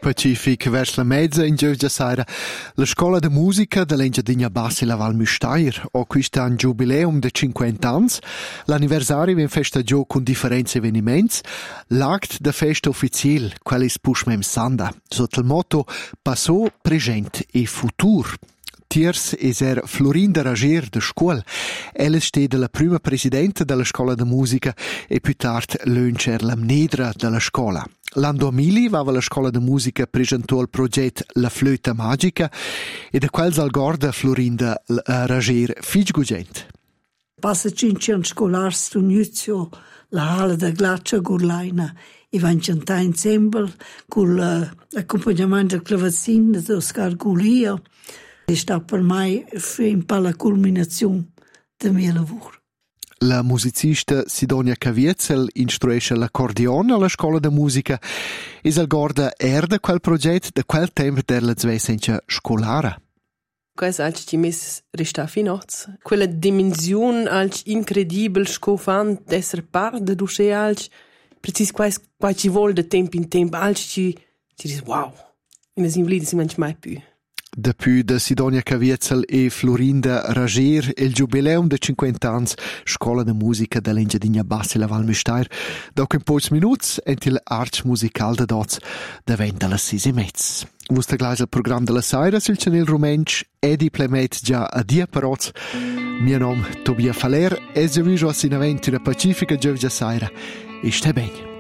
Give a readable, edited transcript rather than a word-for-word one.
Pacific vers la mezza in giugno sera. La scuola di musica dell'Engiadina Bassi la Val Müstair o quest'anno giubileum de 50 anni. L'anniversario viene festeggiato con differenti eventi. L'akt de festa ufficiale, quellis pushmem sanda, sotto il motto Passò, Present e Futur. Tiers era Florinda Ragier de scuola. Ella è la prima presidente della scuola di musica e più tardi l'uncer la mnedra della scuola. L'anno 2000 aveva la scuola di musica presentato il progetto La Flöta Magica e da quel salgorda Florinda Ragier figugent. Passa 5 anni scolari stugnuzio la Halle da Glaccia Gurlaina e van cantare insieme con l'accompagnamento del clavecin di Oscar Gulia. È stato per me un po' la culminazione del mio lavoro. La musicista Sidonia Caviezel istruisce l'accordeon alla scuola di musica e salgorda da quel progetto da quel tempo della svessenza scolara. Quais alci ci mes resta finoz. Quella dimensione alci incredibile scofan d'essere part de dusce alci precis quais ci vol de tempo in tempo alci ci dis wow. In es invalidi si manch mai più. Depuis de Sidonia Caviezel e Florinda Ragier il giubileum de 50 anni scuola de musica dell'Engiadina Bassi la Val Müstair. Dopo un po' di minuti ent il arch musical de dots daventa la 6:30. Vuste gleich il programma della sera sul channel Rumensch Edi Plemet già a dia paroz. Mio nome Tobia Faler e già viso a sinaventi una pacifica giovgia sera. E stai bene.